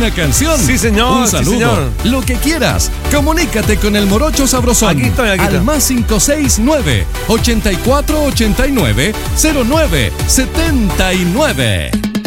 una canción, Sí, señor. un saludo, sí, señor. lo que quieras. Comunícate con el Morocho Sabrosón. Aquí estoy. Al más 569-8489-0979.